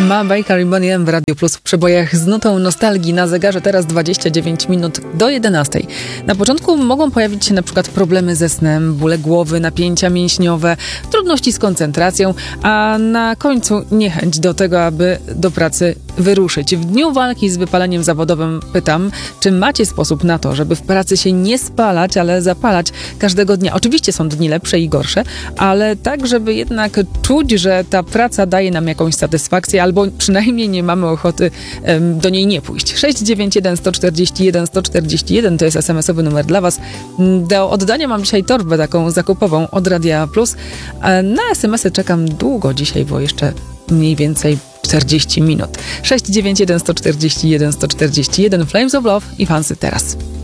Ma Baker i Boney M w Radio Plus w przebojach z nutą nostalgii. Na zegarze teraz 29 minut do 11. Na początku mogą pojawić się na przykład problemy ze snem, bóle głowy, napięcia mięśniowe, trudności z koncentracją, a na końcu niechęć do tego, aby do pracy wyruszyć. W dniu walki z wypaleniem zawodowym pytam, czy macie sposób na to, żeby w pracy się nie spalać, ale zapalać każdego dnia. Oczywiście są dni lepsze i gorsze, ale tak, żeby jednak czuć, że ta praca daje nam jakąś satysfakcję, albo przynajmniej nie mamy ochoty do niej nie pójść. 691 141 141 to jest SMS-owy numer dla Was. Do oddania mam dzisiaj torbę taką zakupową od Radia Plus. Na SMS-y czekam długo dzisiaj, bo jeszcze mniej więcej 40 minut. 691 141 141 Flames of Love i Fancy teraz.